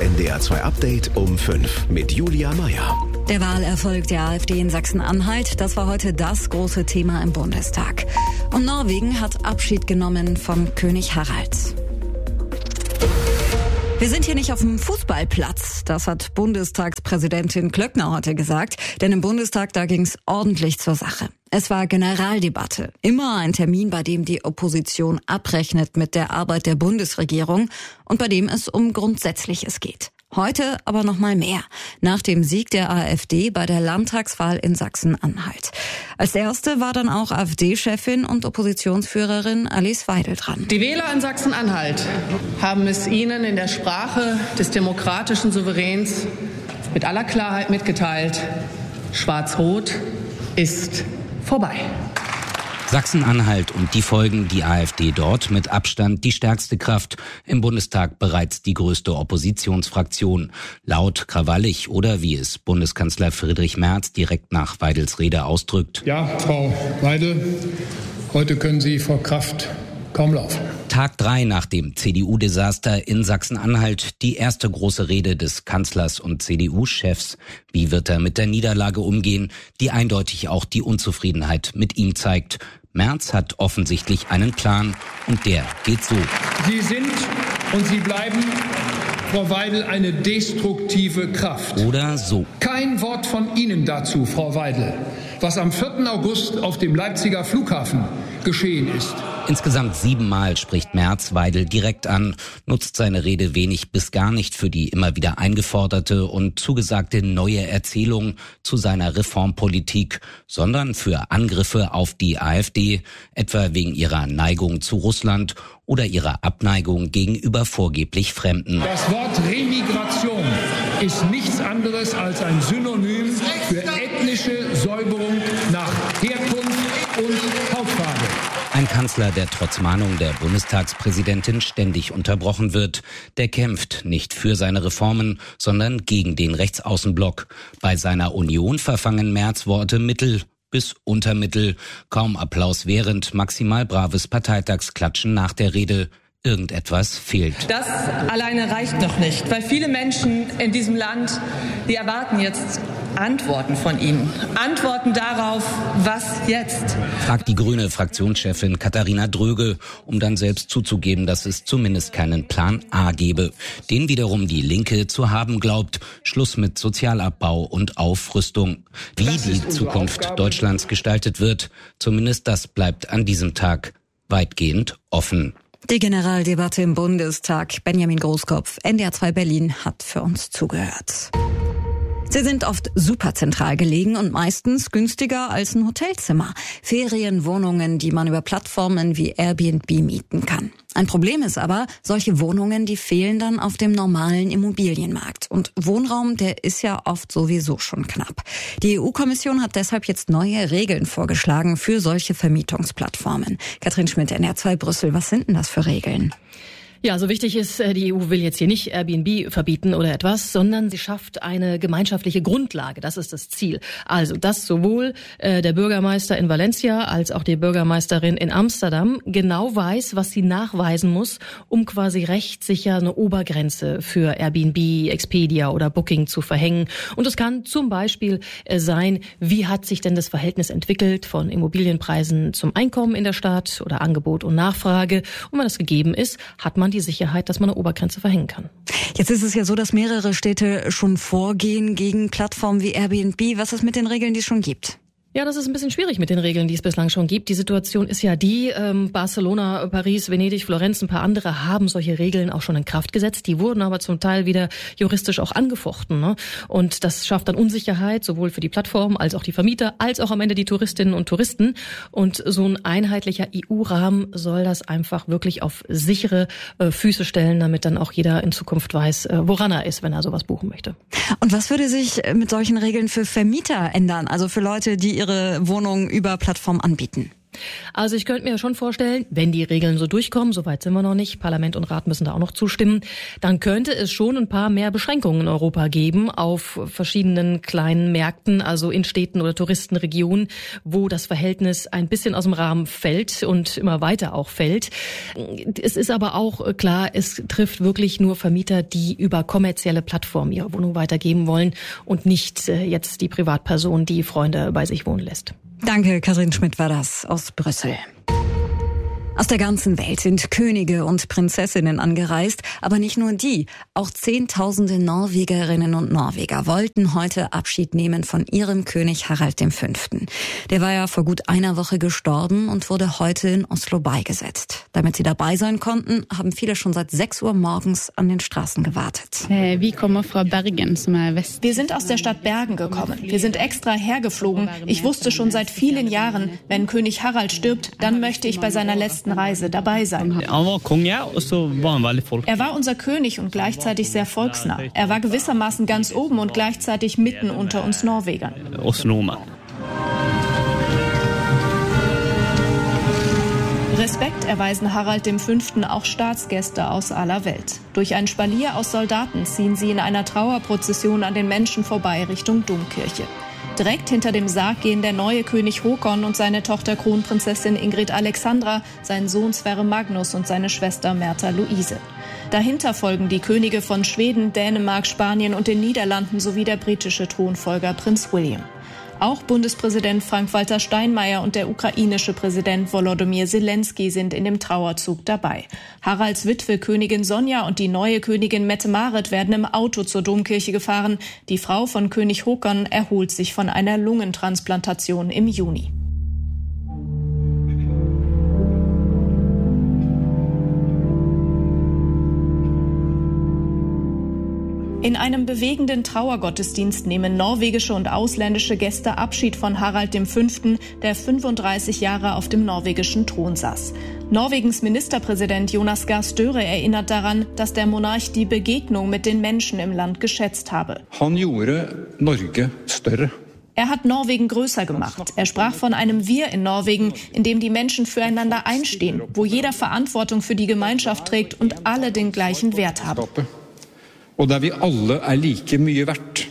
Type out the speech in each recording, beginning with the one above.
NDR 2 Update um 5 mit Julia Meyer. Der Wahlerfolg der AfD in Sachsen-Anhalt, das war heute das große Thema im Bundestag. Und Norwegen hat Abschied genommen von König Harald. Wir sind hier nicht auf dem Fußballplatz, das hat Bundestagspräsidentin Klöckner heute gesagt, denn im Bundestag, da ging's ordentlich zur Sache. Es war Generaldebatte, immer ein Termin, bei dem die Opposition abrechnet mit der Arbeit der Bundesregierung und bei dem es um Grundsätzliches geht. Heute aber noch mal mehr, nach dem Sieg der AfD bei der Landtagswahl in Sachsen-Anhalt. Als erste war dann auch AfD-Chefin und Oppositionsführerin Alice Weidel dran. Die Wähler in Sachsen-Anhalt haben es Ihnen in der Sprache des demokratischen Souveräns mit aller Klarheit mitgeteilt: Schwarz-Rot ist vorbei. Sachsen-Anhalt und die Folgen, die AfD dort mit Abstand die stärkste Kraft, im Bundestag bereits die größte Oppositionsfraktion. Laut, krawallig oder wie es Bundeskanzler Friedrich Merz direkt nach Weidels Rede ausdrückt. Ja, Frau Weidel, heute können Sie vor Kraft kaum laufen. Tag 3 nach dem CDU-Desaster in Sachsen-Anhalt, die erste große Rede des Kanzlers und CDU-Chefs. Wie wird er mit der Niederlage umgehen, die eindeutig auch die Unzufriedenheit mit ihm zeigt? Merz hat offensichtlich einen Plan und der geht so. Sie sind und Sie bleiben, Frau Weidel, eine destruktive Kraft. Oder so. Kein Wort von Ihnen dazu, Frau Weidel, was am 4. August auf dem Leipziger Flughafen geschehen ist. Insgesamt 7 Mal spricht Merz Weidel direkt an, nutzt seine Rede wenig bis gar nicht für die immer wieder eingeforderte und zugesagte neue Erzählung zu seiner Reformpolitik, sondern für Angriffe auf die AfD, etwa wegen ihrer Neigung zu Russland oder ihrer Abneigung gegenüber vorgeblich Fremden. Das Wort Remigration ist nichts anderes als ein Synonym für ethnische Säuberung nach Herkunft und Hautfarbe. Ein Kanzler, der trotz Mahnung der Bundestagspräsidentin ständig unterbrochen wird, der kämpft nicht für seine Reformen, sondern gegen den Rechtsaußenblock. Bei seiner Union verfangen Merz Worte Mittel bis Untermittel. Kaum Applaus während, maximal braves Parteitagsklatschen nach der Rede. Irgendetwas fehlt. Das alleine reicht noch nicht, weil viele Menschen in diesem Land, die erwarten jetzt Antworten von Ihnen. Antworten darauf, was jetzt? Fragt die grüne Fraktionschefin Katharina Dröge, um dann selbst zuzugeben, dass es zumindest keinen Plan A gebe. Den wiederum die Linke zu haben glaubt. Schluss mit Sozialabbau und Aufrüstung. Wie die Zukunft Deutschlands gestaltet wird, zumindest das bleibt an diesem Tag weitgehend offen. Die Generaldebatte im Bundestag. Benjamin Großkopf, NDR 2 Berlin, hat für uns zugehört. Sie sind oft superzentral gelegen und meistens günstiger als ein Hotelzimmer. Ferienwohnungen, die man über Plattformen wie Airbnb mieten kann. Ein Problem ist aber, solche Wohnungen, die fehlen dann auf dem normalen Immobilienmarkt. Und Wohnraum, der ist ja oft sowieso schon knapp. Die EU-Kommission hat deshalb jetzt neue Regeln vorgeschlagen für solche Vermietungsplattformen. Katrin Schmidt, NDR 2 Brüssel, was sind denn das für Regeln? Ja, so wichtig ist, die EU will jetzt hier nicht Airbnb verbieten oder etwas, sondern sie schafft eine gemeinschaftliche Grundlage. Das ist das Ziel. Also, dass sowohl der Bürgermeister in Valencia als auch die Bürgermeisterin in Amsterdam genau weiß, was sie nachweisen muss, um quasi rechtssicher eine Obergrenze für Airbnb, Expedia oder Booking zu verhängen. Und es kann zum Beispiel sein, wie hat sich denn das Verhältnis entwickelt von Immobilienpreisen zum Einkommen in der Stadt oder Angebot und Nachfrage. Und wenn das gegeben ist, hat man die Sicherheit, dass man eine Obergrenze verhängen kann. Jetzt ist es ja so, dass mehrere Städte schon vorgehen gegen Plattformen wie Airbnb. Was ist mit den Regeln, die es schon gibt? Ja, das ist ein bisschen schwierig mit den Regeln, die es bislang schon gibt. Die Situation ist ja die, Barcelona, Paris, Venedig, Florenz, ein paar andere haben solche Regeln auch schon in Kraft gesetzt. Die wurden aber zum Teil wieder juristisch auch angefochten, ne? Und das schafft dann Unsicherheit, sowohl für die Plattformen als auch die Vermieter, als auch am Ende die Touristinnen und Touristen. Und so ein einheitlicher EU-Rahmen soll das einfach wirklich auf sichere Füße stellen, damit dann auch jeder in Zukunft weiß, woran er ist, wenn er sowas buchen möchte. Und was würde sich mit solchen Regeln für Vermieter ändern? Also für Leute, die ihre Wohnungen über Plattformen anbieten? Also ich könnte mir schon vorstellen, wenn die Regeln so durchkommen, soweit sind wir noch nicht, Parlament und Rat müssen da auch noch zustimmen, dann könnte es schon ein paar mehr Beschränkungen in Europa geben auf verschiedenen kleinen Märkten, also in Städten oder Touristenregionen, wo das Verhältnis ein bisschen aus dem Rahmen fällt und immer weiter auch fällt. Es ist aber auch klar, es trifft wirklich nur Vermieter, die über kommerzielle Plattformen ihre Wohnung weitergeben wollen und nicht jetzt die Privatperson, die Freunde bei sich wohnen lässt. Danke, Karin Schmidt war das aus Brüssel. Aus der ganzen Welt sind Könige und Prinzessinnen angereist, aber nicht nur die. Auch Zehntausende Norwegerinnen und Norweger wollten heute Abschied nehmen von ihrem König Harald V. Der war ja vor gut einer Woche gestorben und wurde heute in Oslo beigesetzt. Damit sie dabei sein konnten, haben viele schon seit 6 Uhr morgens an den Straßen gewartet. Wir kommen von Bergen, som är West. Wir sind aus der Stadt Bergen gekommen. Wir sind extra hergeflogen. Ich wusste schon seit vielen Jahren, wenn König Harald stirbt, dann möchte ich bei seiner letzten Reise dabei sein. Er war unser König und gleichzeitig sehr volksnah. Er war gewissermaßen ganz oben und gleichzeitig mitten unter uns Norwegern. Respekt erweisen Harald V. auch Staatsgäste aus aller Welt. Durch ein Spalier aus Soldaten ziehen sie in einer Trauerprozession an den Menschen vorbei Richtung Domkirche. Direkt hinter dem Sarg gehen der neue König Håkon und seine Tochter Kronprinzessin Ingrid Alexandra, sein Sohn Sverre Magnus und seine Schwester Märtha Louise. Dahinter folgen die Könige von Schweden, Dänemark, Spanien und den Niederlanden sowie der britische Thronfolger Prinz William. Auch Bundespräsident Frank-Walter Steinmeier und der ukrainische Präsident Volodymyr Zelensky sind in dem Trauerzug dabei. Haralds Witwe Königin Sonja und die neue Königin Mette-Marit werden im Auto zur Domkirche gefahren. Die Frau von König Håkon erholt sich von einer Lungentransplantation im Juni. In einem bewegenden Trauergottesdienst nehmen norwegische und ausländische Gäste Abschied von Harald V., der 35 Jahre auf dem norwegischen Thron saß. Norwegens Ministerpräsident Jonas Gahr Støre erinnert daran, dass der Monarch die Begegnung mit den Menschen im Land geschätzt habe. Han gjorde Norge større. Er hat Norwegen größer gemacht. Er sprach von einem Wir in Norwegen, in dem die Menschen füreinander einstehen, wo jeder Verantwortung für die Gemeinschaft trägt und alle den gleichen Wert haben. Og der vi alle er like mye verdt.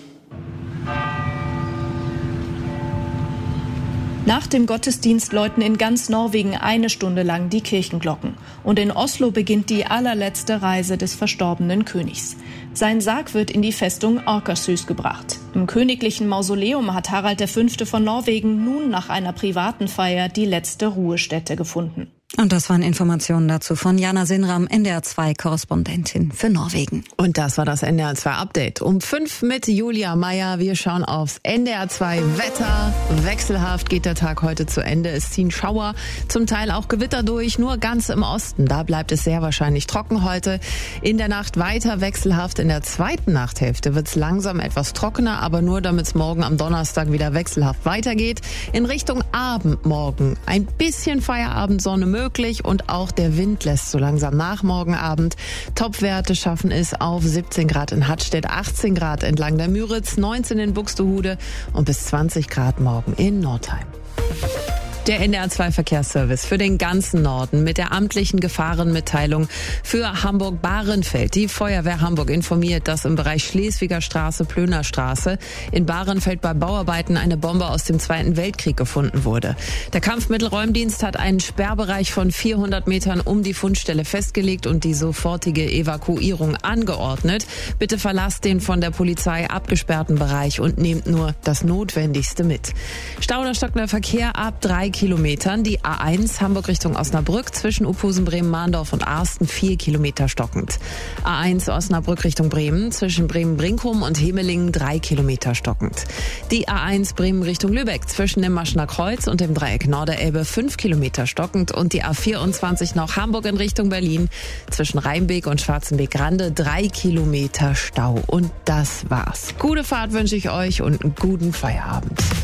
Nach dem Gottesdienst läuten in ganz Norwegen 1 Stunde lang die Kirchenglocken. Und in Oslo beginnt die allerletzte Reise des verstorbenen Königs. Sein Sarg wird in die Festung Akershus gebracht. Im königlichen Mausoleum hat Harald V. von Norwegen nun nach einer privaten Feier die letzte Ruhestätte gefunden. Und das waren Informationen dazu von Jana Sinram, NDR2-Korrespondentin für Norwegen. Und das war das NDR2-Update. Um 5 mit Julia Meyer. Wir schauen aufs NDR2-Wetter. Wechselhaft geht der Tag heute zu Ende. Es ziehen Schauer, zum Teil auch Gewitter durch, nur ganz im Osten. Da bleibt es sehr wahrscheinlich trocken heute. In der Nacht weiter wechselhaft. In der zweiten Nachthälfte wird es langsam etwas trockener, aber nur damit es morgen am Donnerstag wieder wechselhaft weitergeht. In Richtung Abend morgen ein bisschen Feierabendsonne möglich und auch der Wind lässt so langsam nach morgen Abend. Topwerte schaffen es auf 17 Grad in Hattstedt, 18 Grad entlang der Müritz, 19 in Buxtehude und bis 20 Grad morgen in Nordheim. Der NDR2-Verkehrsservice für den ganzen Norden mit der amtlichen Gefahrenmitteilung für Hamburg-Bahrenfeld. Die Feuerwehr Hamburg informiert, dass im Bereich Schleswiger Straße, Plöner Straße in Bahrenfeld bei Bauarbeiten eine Bombe aus dem Zweiten Weltkrieg gefunden wurde. Der Kampfmittelräumdienst hat einen Sperrbereich von 400 Metern um die Fundstelle festgelegt und die sofortige Evakuierung angeordnet. Bitte verlasst den von der Polizei abgesperrten Bereich und nehmt nur das Notwendigste mit. Stau oder stockender Verkehr ab 3 Kilometern. Die A1 Hamburg Richtung Osnabrück zwischen Uphusen, Bremen, Mahndorf und Arsten 4 Kilometer stockend. A1 Osnabrück Richtung Bremen zwischen Bremen-Brinkum und Hemelingen 3 Kilometer stockend. Die A1 Bremen Richtung Lübeck zwischen dem Maschener Kreuz und dem Dreieck Norderelbe 5 Kilometer stockend und die A24 nach Hamburg in Richtung Berlin zwischen Rheinbeek und Schwarzenbeek-Grande 3 Kilometer Stau. Und das war's. Gute Fahrt wünsche ich euch und einen guten Feierabend.